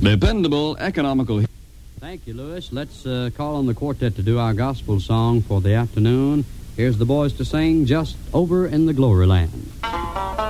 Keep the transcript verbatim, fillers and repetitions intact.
Dependable, economical. Thank you, Louis. Let's uh, call on the quartet to do our gospel song for the afternoon. Here's the boys to sing Just Over in the Glory Land.